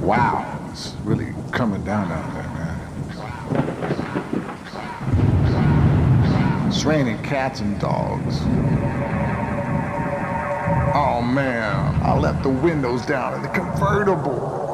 Wow, it's really coming down out there, man. It's raining cats and dogs. Oh man, I left the windows down in the convertible.